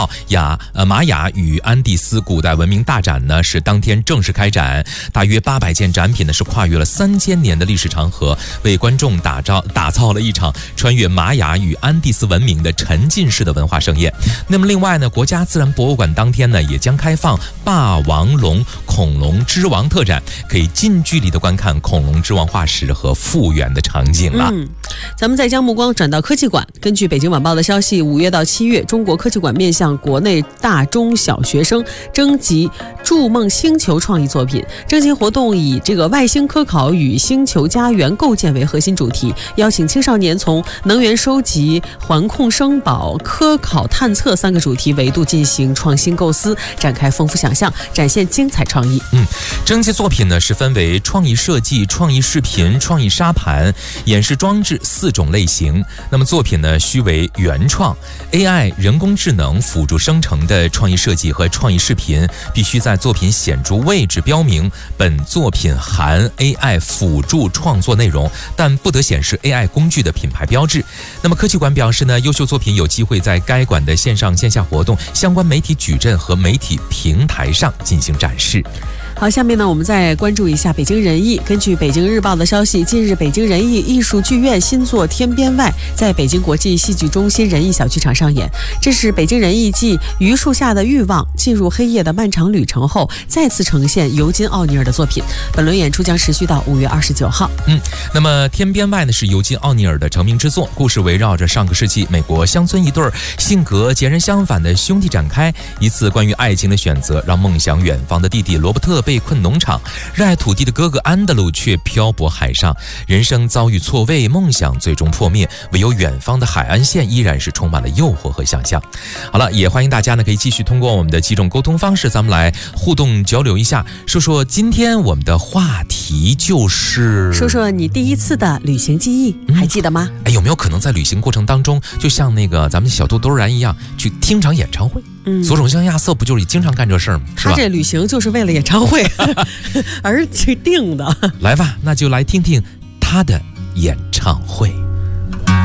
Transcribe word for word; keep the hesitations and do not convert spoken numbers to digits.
报雅呃玛雅与安第斯古代文明大展呢是当天正式开展，大约八百件展品呢是跨越了三千年的历史长河，为观众打造打造了一场穿越玛雅与安第斯文明的沉浸式的文化盛宴。那么另外呢，国家自然博物馆当天呢也将开放霸王龙恐龙之王特展，可以近距离的观看恐龙之王化石和复原的场景了。 嗯，咱们再将目光转到科技馆。根据北京晚报的消息，五月到七月，中国科技馆面向国内大中小学生征集筑梦星球创意作品。征集活动以这个外星科考与星球家园构建为核心主题，邀请青少年从能源收集、环控生保、科考探测三个主题维度进行创新构思，展开丰富想象，展现精彩创意。 嗯，征集作品呢是分为创意设计、创意视频、创意沙盘、演示装置四种类型。那么作品呢需为原创 A I 人工智能辅助生成的创意设计和创意视频，必须在作品显著位置标明本作品含 A I 辅助创作内容，但不得显示 A I 工具的品牌标志。那么科技馆表示呢，优秀作品有机会在该馆的线上线下活动、相关媒体矩阵和媒体平台上进行展示。 好，下面呢，我们再关注一下北京人艺。根据北京日报的消息，近日北京人艺艺术剧院新作《天边外》在北京国际戏剧中心人艺小剧场上演。这是北京人艺继《榆树下的欲望》进入黑夜的漫长旅程后，再次呈现尤金·奥尼尔的作品。本轮演出将持续到五月二十九号。 嗯，那么《天边外》呢是尤金·奥尼尔的成名之作，故事围绕着上个世纪美国乡村一对性格截然相反的兄弟展开。一次关于爱情的选择，让梦想远方的弟弟罗伯特被困农场，热爱土地的哥哥安德鲁却漂泊海上，人生遭遇错位，梦想最终破灭，唯有远方的海岸线依然是充满了诱惑和想象。好了，也欢迎大家呢可以继续通过我们的几种沟通方式，咱们来互动交流一下，说说今天我们的话题就是说说你第一次的旅行记忆，嗯、还记得吗？ 哎，有没有可能在旅行过程当中，就像那个咱们小豆豆然一样，去听场演唱会？嗯，左手相亚瑟不就是经常干这事儿吗？ 他这旅行就是为了演唱会而去定的。 来吧，那就来听听他的演唱会。